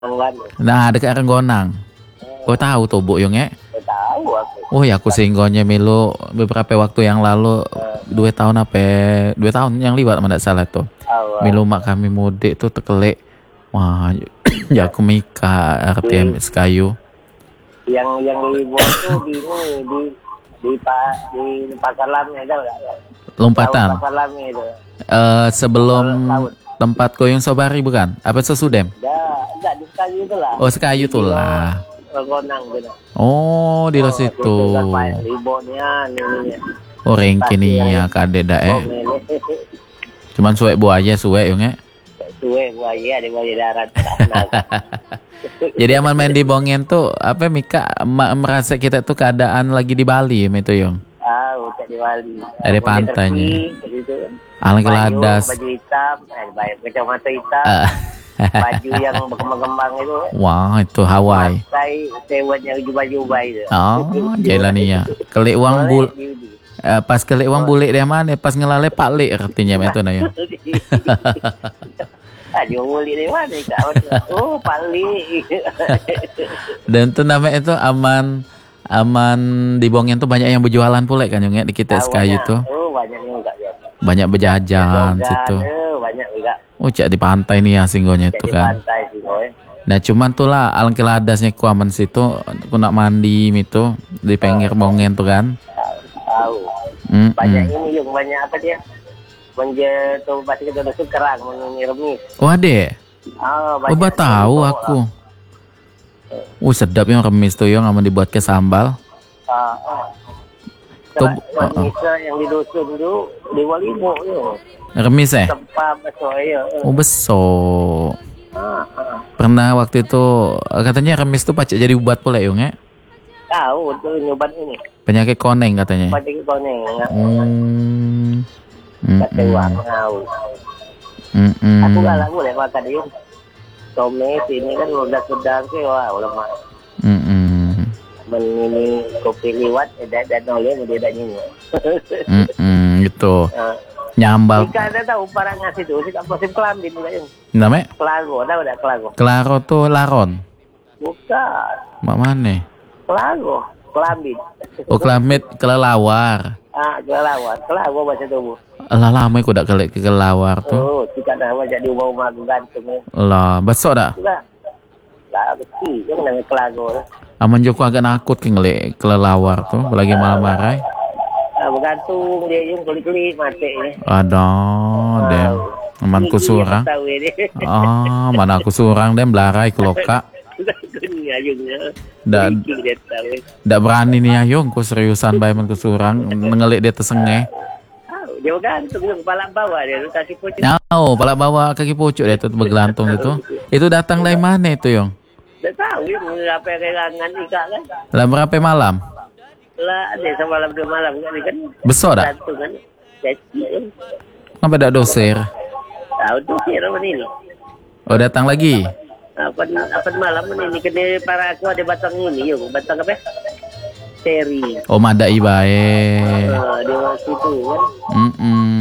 Anggan. Nah, dekat Renggonang. Oh tahu tuh Bu Yung ya? Tahu aku. Oh ya aku singgonya Milo beberapa waktu yang lalu 2 tahun apa? 2 tahun yang lewat tidak salah tuh. Milo mak kami mudik tuh tekelek. Wah, ya aku mika RTM Sekayu. Yang dibuat tuh di Pasar Lami ada nggak? Lompatan. Pasar Lami itu. Sebelum tempat Koyong Sobari bukan? Apa Sesudem? Enggak di Sekayu itu lah. Oh Sekayu tuh lah. Renggonang gitu. Oh di situ. Ribonnya ininya. Oh rengki nih ya kade dae. Cuman suwe buaya suwe Yung ya. Suwe buaya di buaya darat. Jadi aman main di Bongen tuh apa Mika merasa kita tuh keadaan lagi di Bali itu Yung. Udah di Bali. Dari pantainya. Gitu. Alang Keladas. Baju hitam, kacamata hitam. Baju yang berkembang-kembang itu. Wah itu Hawaii. Sewanya jubah-jubah itu. Oh jalan ya. Kelik uang pas kelik uang bule dia mana? Pas ngelale Pak Lek artinya itu nah ya. Dia bule dia mana? Oh Pak Lek. Dan tuh namanya itu aman di Bongen tuh banyak yang berjualan pula kan Yung ya di kita Sekayu tuh. Oh banyak juga. Banyak berjajan situ. Banyak juga. Oh cak di pantai nih ya singgonya itu kan. Pantai singgonya. Nah cuman tuh lah Alang Keladasnya ku aman situ aku nak mandi itu di pinggir Bongen tuh kan. Tahu. Banyak ini Yung banyak apa dia? Menjatuh pasti kita udah kerang mengiremis. Oh ade. Oh tahu aku. Sedap yang remis tuh yang aman dibuat ke sambal. Tuh yang di dusun dulu di Walimo yo. Remis Tempat beso ya. Oh beso. Pernah waktu itu katanya remis tuh pacak jadi ubat pula Yung ya? Tahu tuh nyobat ini. Penyakit koneng katanya. Penyakit koneng. Kata uang tahu. Aku galak boleh makan dia. Tomat ini kan udah sedang ke wah lama. Ini kopi liwat dan oleh dia dah nyanyi. Gitu. Nyambal. Jika ada tahu para ngasih tuh sih musim kelambin juga Yung. Namanya? Kelago, tahu enggak Kelago? Kelaro tuh laron. Bukan. Mak mana? Kelago, kelambin. Oh kelamit kelelawar. Kelelawar. Kelago bahasa tubuh. Lah lama aku dak kelelawar tuh. Oh, jika nama jadi rumah gantung. Lah, besok dah. Enggak. Lah besi, yang namanya Kelago. Aman Joko agak nakut ngelik kelelawar tuh, lagi malam marai. Bergantung dia yang kuli-kuli mati ini. Aduh, dem. Aman ku surang. Mana aku surang dem belarai ke loka. Ndak berani nih Ayung ku seriusan bayman ku surang ngelik dia tersengeh. Dia gantung yang kepala bawah dia kaki pucuk. Kepala bawah kaki pucuk dia tuh bergelantung itu. Itu datang dari mana itu Yung? Ndak tahu ya apa kelangan ikan kan. Lah berapa malam? Lah ada semalam 2 malam kan. Besok dah. Gantung kan. Jadi Kenapa dak dosir? tahu tuh kira ini. Oh datang lagi? Apa malam ini kena para aku ada batang ini Yung. Batang apa? Seri. Oh madai bae. Di situ kan.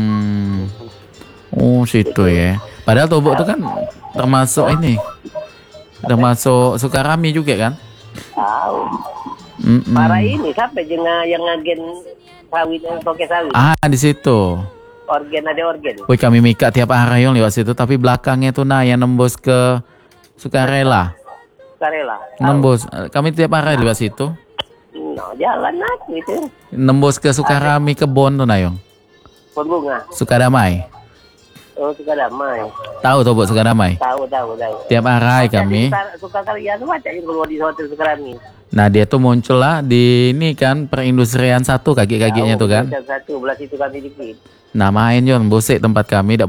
Oh situ ya. Padahal Tobok itu kan termasuk ini. Termasuk Sukarami juga kan? Tahu. Para ini sampai jenga yang agen sawit yang pakai sawit. Di situ. Ada organ. Woi kami mika tiap hari yang lewat situ tapi belakangnya tuh yang nembus ke Sukarela. Nembus. Kami tiap hari lewat situ. Jalan aku itu. Nembus ke Sukarami kebon tuh Yung. Bunga. Sukadamai. Oh Sukadamai. Tahu tuh Bu Sukadamai? Tahu. Tiap hari kami. Suka kalian baca yang keluar di hotel Sukarami. Nah dia tuh muncul lah di ini kan perindustrian 1 kaki-kakinya tuh kan. Satu belah situ kami dikit. Nah main Yon, busik tempat kami.